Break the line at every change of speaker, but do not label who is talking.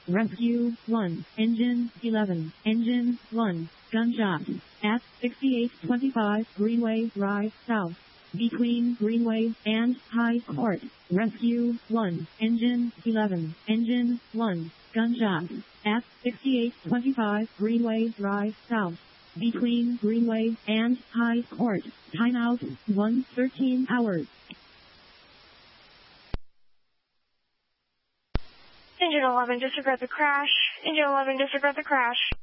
Rescue 1, Engine 11, Engine 1, gunshot, at 6825 Greenway Drive South, between Greenway and High Court. Rescue 1, Engine 11, Engine 1, gunshot, at 6825 Greenway Drive South, between Greenway and High Court. Timeout, 1:13 hours.
Engine 11, disregard the crash. Engine 11, disregard the crash.